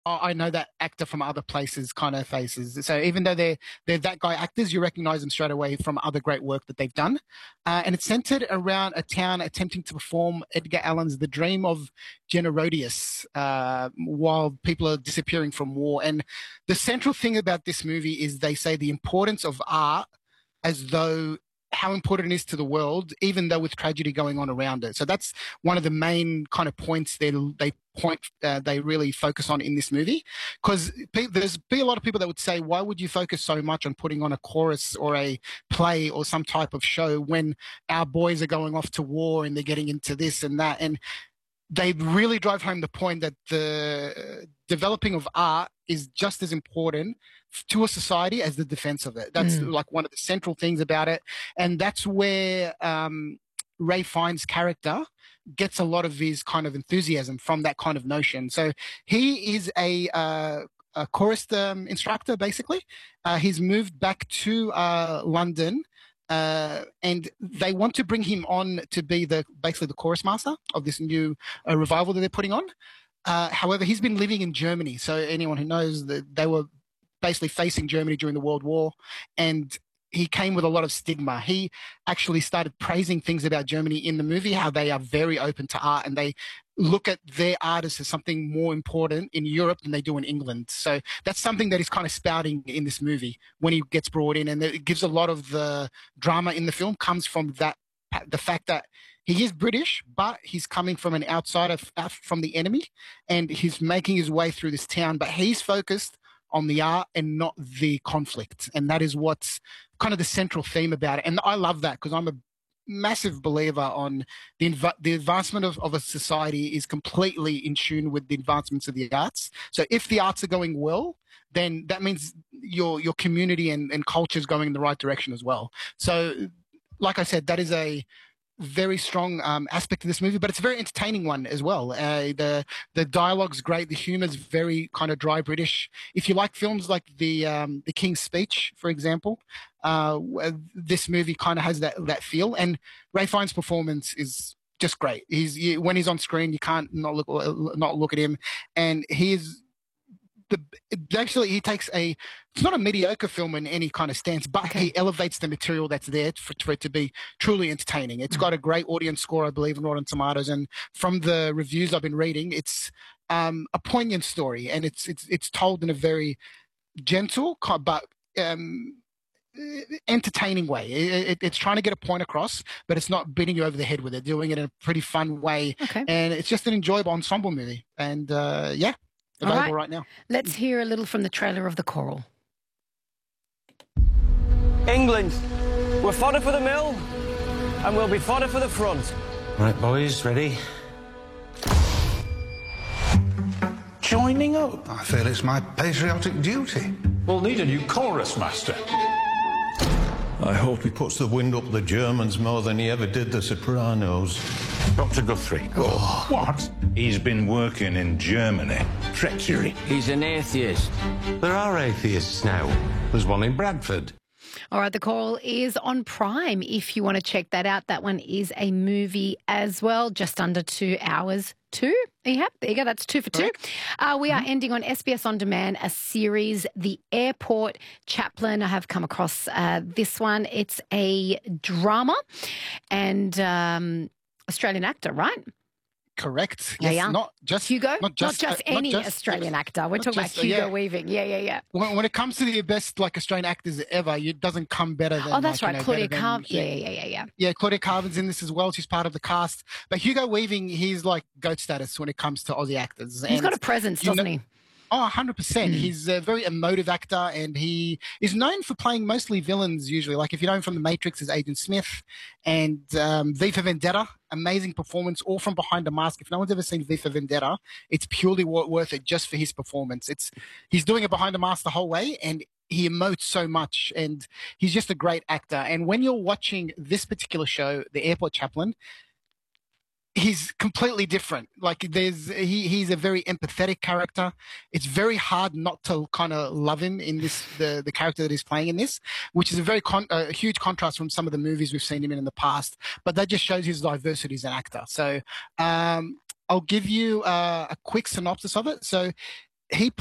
oh, I know that actor from other places kind of faces. So even though they're that guy actors, you recognize them straight away from other great work that they've done. And it's centered around a town attempting to perform Edgar Allan's The Dream of Generodius while people are disappearing from war. And the central thing about this movie is they say the importance of art as though how important it is to the world, even though with tragedy going on around it. So that's one of the main kind of points they really focus on in this movie. Because there's be a lot of people that would say, why would you focus so much on putting on a chorus or a play or some type of show when our boys are going off to war and they're getting into this and that? And they really drive home the point that the developing of art is just as important to a society as the defense of it. That's like one of the central things about it. And that's where Ray Fiennes' character gets a lot of his kind of enthusiasm from that kind of notion. So he is a chorus instructor, basically. He's moved back to London. And they want to bring him on to be basically the chorus master of this new revival that they're putting on. However, he's been living in Germany. So anyone who knows that they were basically facing Germany during the World War, and he came with a lot of stigma. He actually started praising things about Germany in the movie, how they are very open to art and they look at their artists as something more important in Europe than they do in England. So that's something that is kind of spouting in this movie when he gets brought in. And it gives a lot of the drama in the film comes from that, the fact that he is British, but he's coming from an outsider, from the enemy, and he's making his way through this town, but he's focused on the art and not the conflict. And that is what's kind of the central theme about it. And I love that because I'm a massive believer on the advancement of a society is completely in tune with the advancements of the arts. So if the arts are going well, then that means your community and culture is going in the right direction as well. So like I said, that is a very strong aspect of this movie, but it's a very entertaining one as well. The dialogue's great. The humor's very kind of dry British. If you like films like the King's Speech, for example, this movie kind of has that feel. And Ray Fiennes' performance is just great. When he's on screen, you can't not look at him, and he is. Actually, he takes it's not a mediocre film in any kind of stance, but he elevates the material that's there for it to be truly entertaining. It's got a great audience score, I believe, in Rotten Tomatoes, and from the reviews I've been reading, it's a poignant story, and it's told in a very gentle but entertaining way. It's trying to get a point across, but it's not beating you over the head with it. Doing it in a pretty fun way, and it's just an enjoyable ensemble movie. And yeah. Available right now. Let's hear a little from the trailer of The Coral. England, we're fodder for the mill, and we'll be fodder for the front. Right, boys, ready? Joining up? I feel it's my patriotic duty. We'll need a new chorus master. I hope he puts the wind up the Germans more than he ever did the Sopranos. Dr. Guthrie. Oh, what? He's been working in Germany. Treachery. He's an atheist. There are atheists now. There's one in Bradford. All right, The Coral is on Prime if you want to check that out. That one is a movie as well, just under 2 hours. Two? Yeah, there you go. That's 2 for 2. We are ending on SBS On Demand, a series, The Airport Chaplain. I have come across this one. It's a drama and Australian actor, right? Correct. Yes, yeah. Not just Hugo, not just any Australian actor. We're talking about Hugo Weaving. Yeah. When it comes to the best Australian actors ever, it doesn't come better than. Oh, that's right, Claudia Carvin. Yeah. Yeah, Claudia Carvin's in this as well. She's part of the cast. But Hugo Weaving, he's like GOAT status when it comes to Aussie actors. He's got a presence, doesn't he? Oh, 100%. He's a very emotive actor, and he is known for playing mostly villains usually. Like if you know him from The Matrix as Agent Smith and V for Vendetta, amazing performance, all from Behind a Mask. If no one's ever seen V for Vendetta, it's purely worth it just for his performance. He's doing it behind a mask the whole way, and he emotes so much, and he's just a great actor. And when you're watching this particular show, The Airport Chaplain, he's completely different. Like he's a very empathetic character. It's very hard not to kind of love him in this, the character that he's playing in this, which is a very huge contrast from some of the movies we've seen him in the past. But that just shows his diversity as an actor. So I'll give you a quick synopsis of it. So he